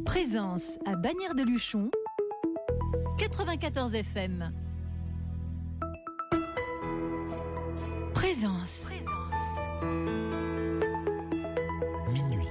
Présence à Bagnères-de-Luchon, 94 FM. Présence. Minuit.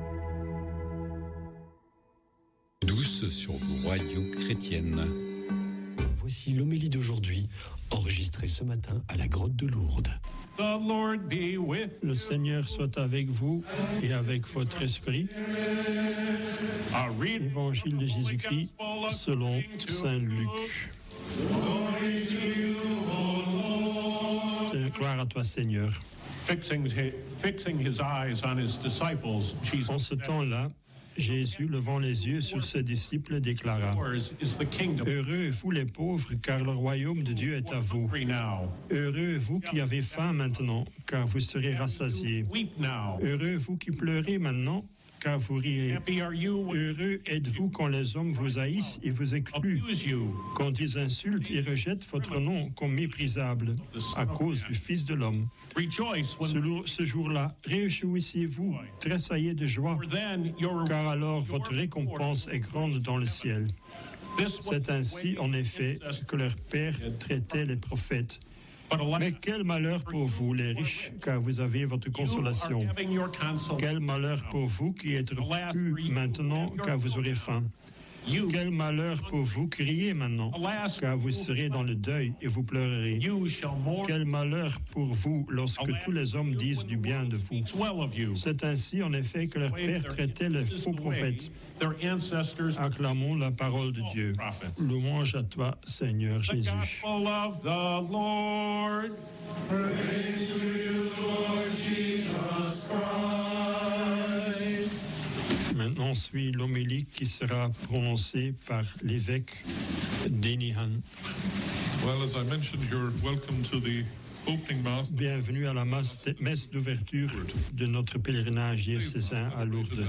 Douce sur vos radios chrétiennes. Voici l'homélie d'aujourd'hui, enregistrée ce matin à la grotte de Lourdes. Le Seigneur soit avec vous et avec votre esprit. Évangile de Jésus-Christ selon Saint Luc. Gloire à toi, Seigneur. En ce temps-là, Jésus, levant les yeux sur ses disciples, déclara : Heureux vous les pauvres, car le royaume de Dieu est à vous. Heureux vous qui avez faim maintenant, car vous serez rassasiés. Heureux vous qui pleurez maintenant, car vous rirez. Heureux êtes-vous quand les hommes vous haïssent et vous excluent, quand ils insultent et rejettent votre nom comme méprisable à cause du Fils de l'homme. Ce jour-là, réjouissez-vous, tressaillez de joie, car alors votre récompense est grande dans le ciel. C'est ainsi, en effet, que leur Père traitait les prophètes. Mais quel malheur pour vous, les riches, car vous avez votre consolation. Quel malheur pour vous qui êtes repus maintenant, car vous aurez faim. Quel malheur pour vous, criez maintenant, car vous serez dans le deuil et vous pleurerez. Quel malheur pour vous lorsque tous les hommes disent du bien de vous. C'est ainsi, en effet, que leur Père traitait les faux prophètes. Acclamons la parole de Dieu. Louange à toi, Seigneur Jésus. Maintenant suit l'homélie qui sera prononcée par l'évêque Denihan. Bienvenue à la messe d'ouverture de notre pèlerinage diocésain à Lourdes.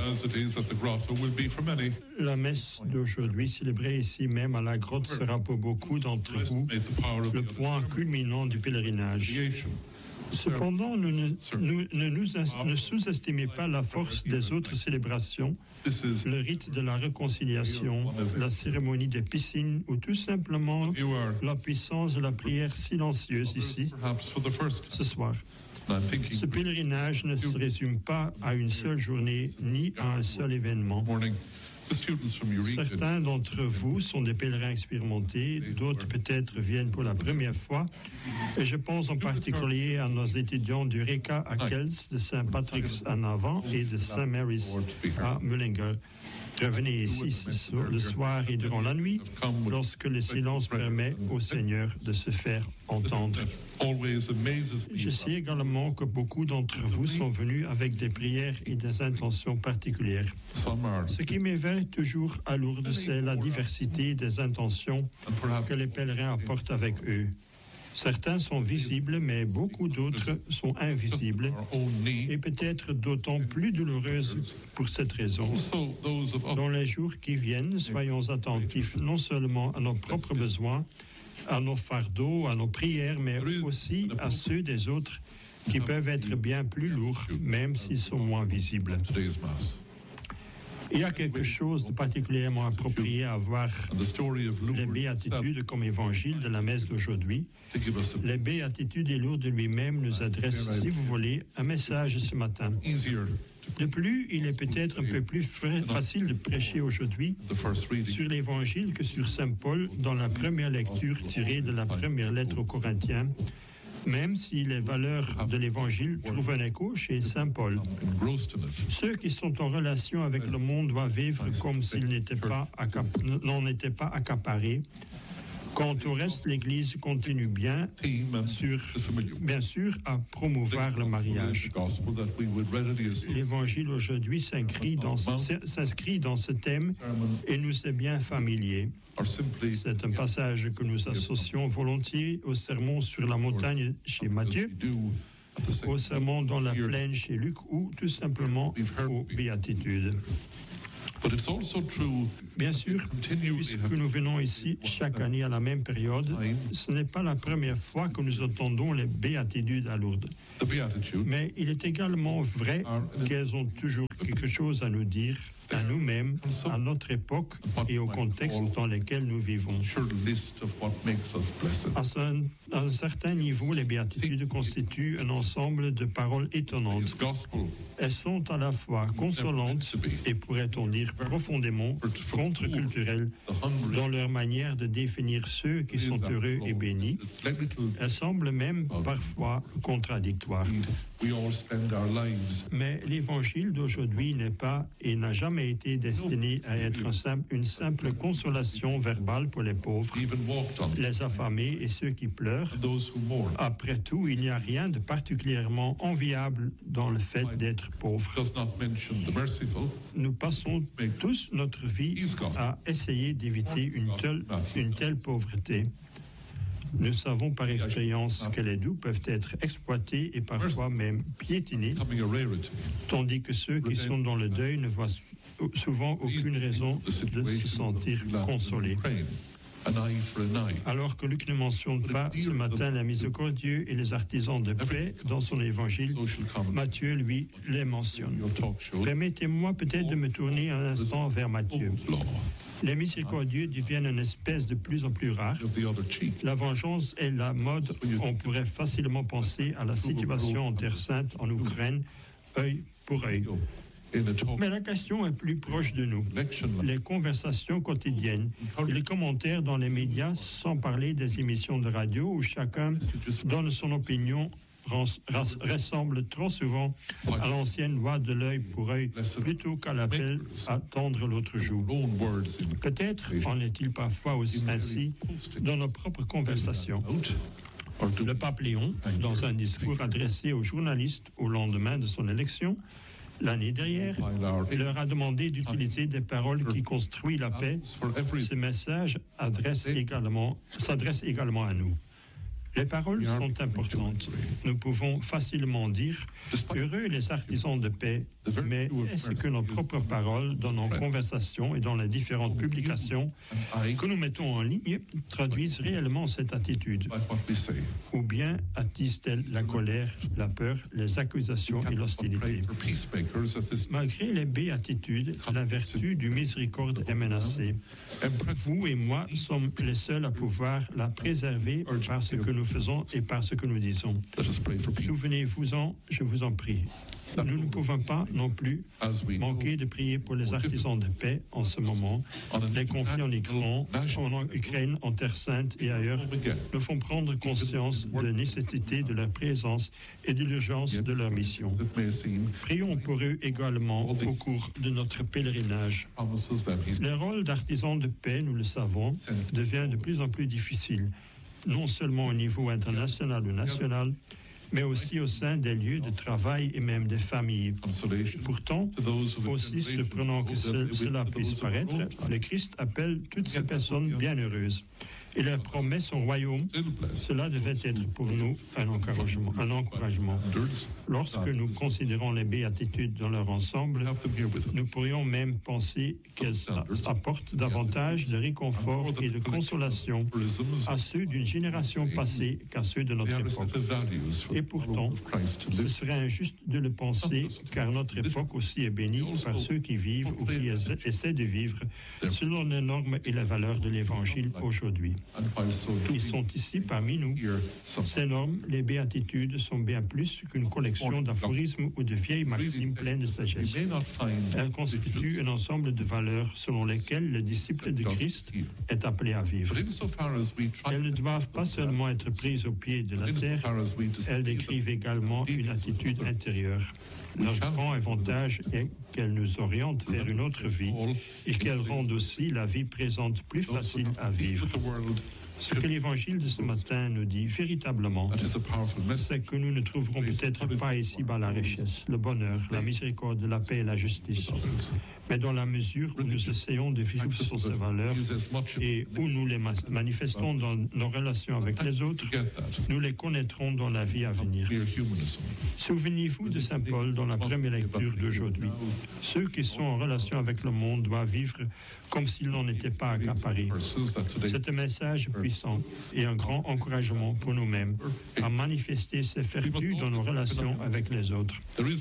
La messe d'aujourd'hui, célébrée ici même à la grotte, sera pour beaucoup d'entre vous le point culminant du pèlerinage. Cependant, ne sous-estimez pas la force des autres célébrations, le rite de la réconciliation, la cérémonie des piscines ou tout simplement la puissance de la prière silencieuse ici, ce soir. Ce pèlerinage ne se résume pas à une seule journée ni à un seul événement. Certains d'entre vous sont des pèlerins expérimentés, d'autres peut-être viennent pour la première fois. Et je pense en particulier à nos étudiants du RECA à Kells, de Saint Patrick's à Navan et de Saint Mary's à Mullingar. Revenez ici le soir et durant la nuit, lorsque le silence permet au Seigneur de se faire entendre. Je sais également que beaucoup d'entre vous sont venus avec des prières et des intentions particulières. Ce qui m'éveille toujours à Lourdes, c'est la diversité des intentions que les pèlerins apportent avec eux. Certains sont visibles, mais beaucoup d'autres sont invisibles et peut-être d'autant plus douloureuses pour cette raison. Dans les jours qui viennent, soyons attentifs non seulement à nos propres besoins, à nos fardeaux, à nos prières, mais aussi à ceux des autres qui peuvent être bien plus lourds, même s'ils sont moins visibles. Il y a quelque chose de particulièrement approprié à voir les béatitudes comme évangile de la messe d'aujourd'hui. Les béatitudes et Lourdes lui-même nous adressent, si vous voulez, un message ce matin. De plus, il est peut-être un peu plus facile de prêcher aujourd'hui sur l'évangile que sur Saint Paul dans la première lecture tirée de la première lettre aux Corinthiens, même si les valeurs de l'Évangile trouvent un écho chez Saint Paul. Ceux qui sont en relation avec le monde doivent vivre comme s'ils n'en étaient pas accaparés. Quant au reste, l'Église continue bien sûr à promouvoir le mariage. L'Évangile aujourd'hui s'inscrit dans ce thème et nous est bien familier. C'est un passage que nous associons volontiers au sermon sur la montagne chez Matthieu, au sermon dans la plaine chez Luc ou tout simplement aux béatitudes. Bien sûr, puisque nous venons ici chaque année à la même période, ce n'est pas la première fois que nous entendons les béatitudes à Lourdes. Mais il est également vrai qu'elles ont toujours quelque chose à nous dire à nous-mêmes, à notre époque et au contexte dans lequel nous vivons. À un certain niveau, les béatitudes constituent un ensemble de paroles étonnantes. Elles sont à la fois consolantes et, pourrait-on dire, profondément contre-culturelles dans leur manière de définir ceux qui sont heureux et bénis. Elles semblent même parfois contradictoires. Mais l'évangile d'aujourd'hui n'est pas et n'a jamais été destiné à être une simple consolation verbale pour les pauvres, les affamés et ceux qui pleurent. Après tout, il n'y a rien de particulièrement enviable dans le fait d'être pauvre. Nous passons tous notre vie à essayer d'éviter une telle pauvreté. Nous savons par expérience que les doux peuvent être exploités et parfois même piétinés, tandis que ceux qui sont dans le deuil ne voient souvent aucune raison de se sentir consolés. Alors que Luc ne mentionne pas ce matin la miséricordieux et les artisans de paix dans son évangile, Matthieu, lui, les mentionne. Permettez-moi peut-être de me tourner un instant vers Matthieu. Les miséricordieux deviennent une espèce de plus en plus rare. La vengeance est la mode. On pourrait facilement penser à la situation en Terre Sainte, en Ukraine, œil pour œil. Mais la question est plus proche de nous. Les conversations quotidiennes, les commentaires dans les médias, sans parler des émissions de radio où chacun donne son opinion, ressemble trop souvent à l'ancienne loi de l'œil pour œil plutôt qu'à l'appel à tendre l'autre joue. Peut-être en est-il parfois aussi ainsi dans nos propres conversations. Le pape Léon, dans un discours adressé aux journalistes au lendemain de son élection, l'année dernière, il leur a demandé d'utiliser des paroles qui construisent la paix. Ce message s'adresse également à nous. Les paroles sont importantes. Nous pouvons facilement dire « Heureux les artisans de paix », mais est-ce que nos propres paroles dans nos conversations et dans les différentes publications que nous mettons en ligne traduisent réellement cette attitude? Ou bien attisent-elles la colère, la peur, les accusations et l'hostilité? Malgré les béatitudes, la vertu du miséricorde est menacée. Vous et moi sommes les seuls à pouvoir la préserver par ce que nous faisons et par ce que nous disons. Souvenez-vous-en, je vous en prie. Nous ne pouvons pas non plus manquer de prier pour les artisans de paix en ce moment. Les conflits en Ukraine, en Terre Sainte et ailleurs nous font prendre conscience de la nécessité de leur présence et de l'urgence de leur mission. Prions pour eux également au cours de notre pèlerinage. Le rôle d'artisan de paix, nous le savons, devient de plus en plus difficile, non seulement au niveau international ou national, mais aussi au sein des lieux de travail et même des familles. Pourtant, aussi surprenant que cela puisse paraître, le Christ appelle toutes ces personnes bienheureuses. Et leur promet son royaume. Cela devait être pour nous un encouragement. Lorsque nous considérons les béatitudes dans leur ensemble, nous pourrions même penser qu'elles apportent davantage de réconfort et de consolation à ceux d'une génération passée qu'à ceux de notre époque. Et pourtant, ce serait injuste de le penser, car notre époque aussi est bénie par ceux qui vivent ou qui essaient de vivre selon les normes et les valeurs de l'Évangile aujourd'hui. Ils sont ici parmi nous. Ces normes, les béatitudes, sont bien plus qu'une collection d'aphorismes ou de vieilles maximes pleines de sagesse. Elles constituent un ensemble de valeurs selon lesquelles le disciple de Christ est appelé à vivre. Elles ne doivent pas seulement être prises au pied de la terre, elles décrivent également une attitude intérieure. Leur grand avantage est qu'elles nous orientent vers une autre vie et qu'elles rendent aussi la vie présente plus facile à vivre. Ce que l'Évangile de ce matin nous dit véritablement, c'est que nous ne trouverons peut-être pas ici-bas la richesse, le bonheur, la miséricorde, la paix et la justice. Mais dans la mesure où nous essayons de vivre sur ces valeurs et où nous les manifestons dans nos relations avec les autres, nous les connaîtrons dans la vie à venir. Souvenez-vous de Saint Paul dans la première lecture d'aujourd'hui. Ceux qui sont en relation avec le monde doivent vivre comme s'ils n'en étaient pas accaparés. C'est un message puissant et un grand encouragement pour nous-mêmes à manifester ces vertus dans nos relations avec les autres.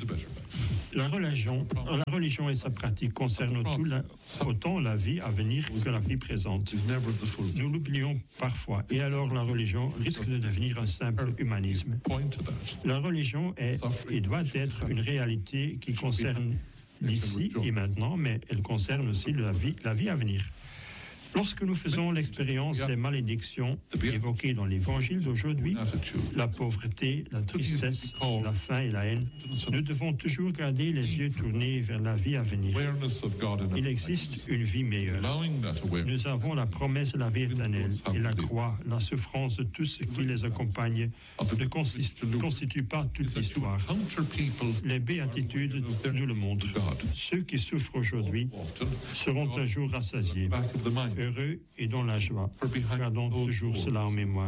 La religion et sa pratique concernent autant la vie à venir que la vie présente. Nous l'oublions parfois et alors la religion risque de devenir un simple humanisme. La religion est et doit être une réalité qui concerne l'ici et maintenant, mais elle concerne aussi la vie à venir. Lorsque nous faisons l'expérience des malédictions évoquées dans l'Évangile d'aujourd'hui, la pauvreté, la tristesse, la faim et la haine, nous devons toujours garder les yeux tournés vers la vie à venir. Il existe une vie meilleure. Nous avons la promesse de la vie éternelle et la croix, la souffrance de tous ceux qui les accompagnent ne constitue pas toute l'histoire. Les béatitudes nous le montrent. Ceux qui souffrent aujourd'hui seront un jour rassasiés. Heureux et dans la joie. Gardons toujours cela en mémoire.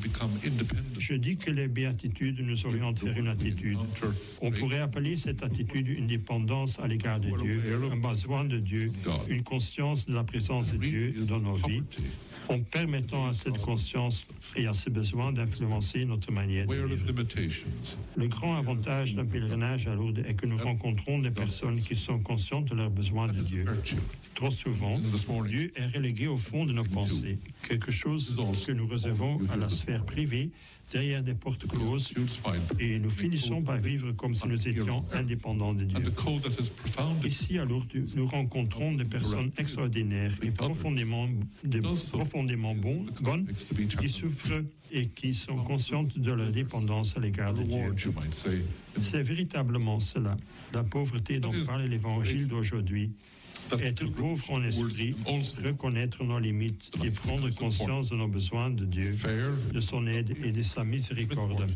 Je dis que les béatitudes nous orientent vers une attitude. On pourrait appeler cette attitude une dépendance à l'égard de Dieu, un besoin de Dieu, une conscience de la présence de Dieu dans nos vies, en permettant à cette conscience et à ce besoin d'influencer notre manière de vivre. Le grand avantage d'un pèlerinage à Lourdes est que nous rencontrons des personnes qui sont conscientes de leurs besoins de Dieu. Trop souvent, Dieu est relégué au fond de nos pensées, quelque chose que nous réservons à la sphère privée, derrière des portes closes, et nous finissons par vivre comme si nous étions indépendants de Dieu. Ici, à Lourdes, nous rencontrons des personnes extraordinaires et profondément bonnes, qui souffrent et qui sont conscientes de leur dépendance à l'égard de Dieu. C'est véritablement cela, la pauvreté dont parle l'Évangile d'aujourd'hui. Être pauvre en esprit, reconnaître nos limites et prendre conscience de nos besoins de Dieu, de son aide et de sa miséricorde.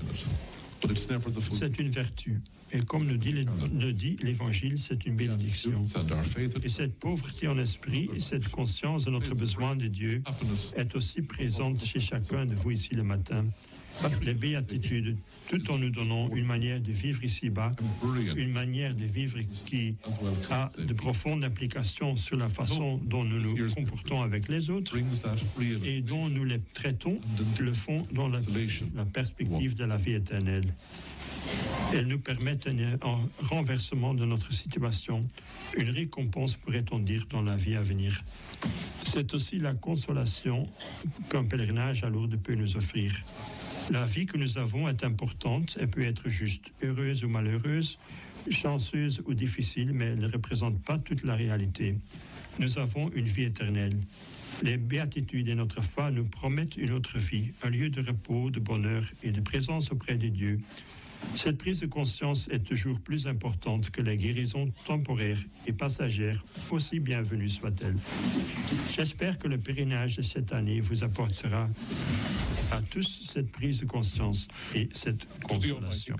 C'est une vertu. Et comme nous dit l'Évangile, c'est une bénédiction. Et cette pauvreté en esprit et cette conscience de notre besoin de Dieu est aussi présente chez chacun de vous ici le matin. Les béatitudes, tout en nous donnant une manière de vivre ici-bas, une manière de vivre qui a de profondes implications sur la façon dont nous nous comportons avec les autres et dont nous les traitons, le font dans la perspective de la vie éternelle. Elles nous permettent un renversement de notre situation, une récompense, pourrait-on dire, dans la vie à venir. C'est aussi la consolation qu'un pèlerinage à Lourdes peut nous offrir. La vie que nous avons est importante, elle peut être juste, heureuse ou malheureuse, chanceuse ou difficile, mais elle ne représente pas toute la réalité. Nous avons une vie éternelle. Les béatitudes et notre foi nous promettent une autre vie, un lieu de repos, de bonheur et de présence auprès de Dieu. Cette prise de conscience est toujours plus importante que les guérisons temporaires et passagères, aussi bienvenues soient-elles. J'espère que le pèlerinage de cette année vous apportera à tous cette prise de conscience et cette consolation.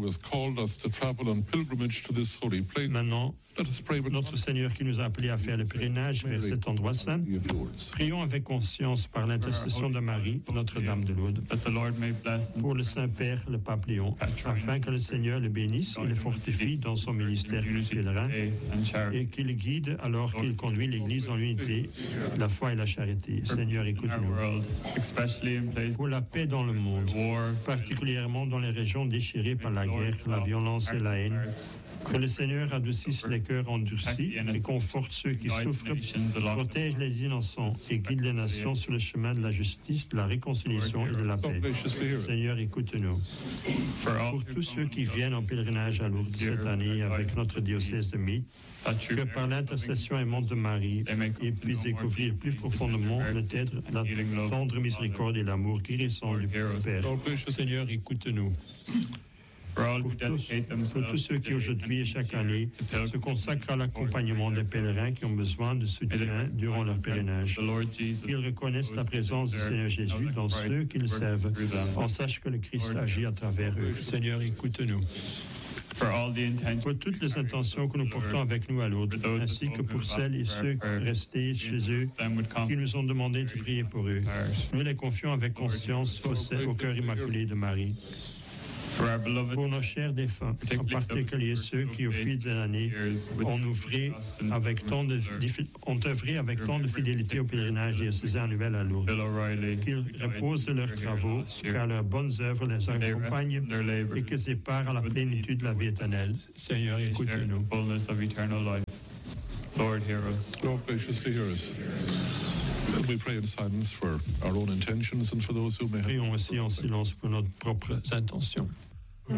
Maintenant, notre Seigneur qui nous a appelés à faire le pèlerinage vers cet endroit saint, prions avec conscience par l'intercession de Marie, Notre-Dame de Lourdes, pour le Saint-Père, le Pape Léon, afin que le Seigneur le bénisse et le fortifie dans son ministère pèlerin et qu'il le guide alors qu'il conduit l'Église dans l'unité, la foi et la charité. Seigneur, écoute-nous. Pour la paix dans le monde, particulièrement dans les régions déchirées par la guerre, la violence et la haine, que le Seigneur adoucisse les cœurs endurcis et conforte ceux qui souffrent, protège les innocents et guide les nations sur le chemin de la justice, de la réconciliation et de la paix. Seigneur, écoute-nous. Pour tous ceux qui viennent en pèlerinage à Lourdes cette année avec notre diocèse de Meath, que par l'intercession aimante de Marie, ils puissent découvrir plus profondément la tendre miséricorde et l'amour guérissant du Père. Seigneur, écoute-nous. Pour tous ceux qui aujourd'hui et chaque année se consacrent à l'accompagnement des pèlerins qui ont besoin de soutien durant leur pèlerinage, qu'ils reconnaissent la présence du Seigneur Jésus dans ceux qui le servent, en sachant que le Christ agit à travers eux. Seigneur, écoute-nous. Pour toutes les intentions que nous portons avec nous à Lourdes, ainsi que pour celles et ceux restés chez eux qui nous ont demandé de prier pour eux, nous les confions avec conscience au cœur immaculé de Marie. Pour nos chers défunts, en particulier ceux qui, au fil des années, ont œuvré avec tant de fidélité au pèlerinage diocésain annuel à Lourdes. Qu'ils reposent de leurs travaux, car leurs bonnes œuvres les accompagnent et qu'ils séparent à la plénitude de la vie éternelle. Seigneur, écoute-nous. Lord, hear us. Lord, graciously hear us. We pray in silence for our own intentions and for those who may have... Prions aussi en silence pour nos propres intentions.